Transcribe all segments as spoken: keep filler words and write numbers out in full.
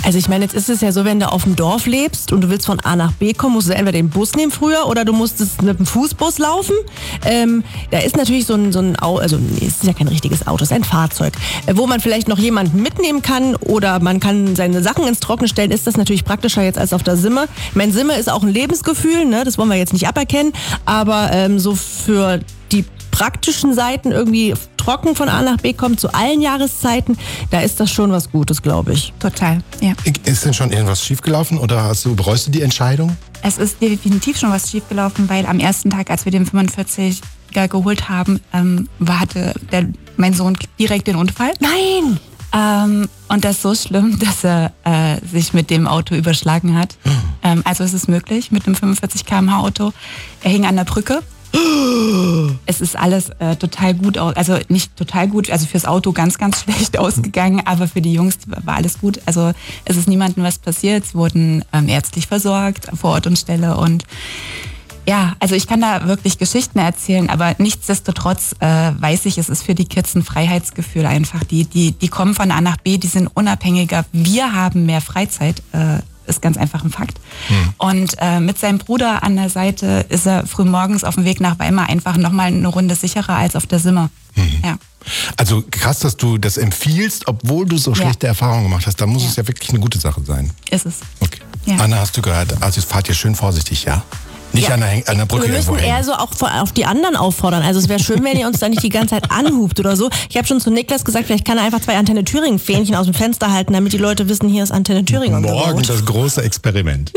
Also ich meine, jetzt ist es ja so, wenn du auf dem Dorf lebst und du willst von A nach B kommen, musst du entweder den Bus nehmen früher oder du musstest mit dem Fußbus laufen. Ähm, da ist natürlich so ein, so ein Auto, also nee, es ist ja kein richtiges Auto, es ist ein Fahrzeug, äh, wo man vielleicht noch jemanden mitnehmen kann oder man kann seine Sachen ins Trockene stellen, ist das natürlich praktischer jetzt als auf der Simme. Ich meine, Simme ist auch ein Lebensgefühl, ne? Das wollen wir jetzt nicht aberkennen, aber ähm, so für die praktischen Seiten irgendwie trocken von A nach B kommt zu allen Jahreszeiten, da ist das schon was Gutes, glaube ich. Total, ja. Ist denn schon irgendwas schiefgelaufen oder hast du, bereust du die Entscheidung? Es ist definitiv schon was schiefgelaufen, weil am ersten Tag, als wir den fünfundvierziger geholt haben, ähm, war, hatte der, mein Sohn direkt den Unfall. Nein! Ähm, und das ist so schlimm, dass er äh, sich mit dem Auto überschlagen hat. Mhm. Ähm, also es ist möglich mit einem fünfundvierzig Kilometer pro Stunde Auto. Er hing an der Brücke. Es ist alles äh, total gut, aus, also nicht total gut, also fürs Auto ganz, ganz schlecht ausgegangen, aber für die Jungs war alles gut. Also es ist niemandem was passiert, sie wurden ähm, ärztlich versorgt vor Ort und Stelle und ja, also ich kann da wirklich Geschichten erzählen, aber nichtsdestotrotz äh, weiß ich, es ist für die Kids ein Freiheitsgefühl einfach. Die, die, die kommen von A nach B, die sind unabhängiger. Wir haben mehr Freizeit, äh, ist ganz einfach ein Fakt. Hm. Und äh, mit seinem Bruder an der Seite ist er frühmorgens auf dem Weg nach Weimar einfach nochmal eine Runde sicherer als auf der Simme. Hm. Ja. Also krass, dass du das empfiehlst, obwohl du so schlechte ja. Erfahrungen gemacht hast. Da muss ja. es ja wirklich eine gute Sache sein. Ist es. Okay. Ja. Anna, hast du gehört, also fahrt ihr schön vorsichtig, ja? Nicht ja. an, der, an der Brücke. Wir müssen eher so auch auf die anderen auffordern. Also es wäre schön, wenn ihr uns da nicht die ganze Zeit anhupt oder so. Ich habe schon zu Niklas gesagt, vielleicht kann er einfach zwei Antenne Thüringen Fähnchen aus dem Fenster halten, damit die Leute wissen, hier ist Antenne Thüringen. Morgen das große Experiment.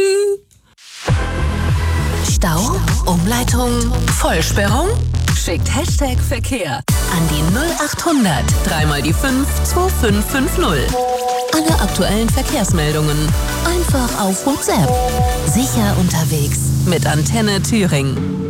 Stau, Umleitung, Vollsperrung? Schickt Hashtag Verkehr an die null achthundert, dreimal die fünf, zwei fünf fünf null. Alle aktuellen Verkehrsmeldungen einfach auf WhatsApp. Sicher unterwegs mit Antenne Thüringen.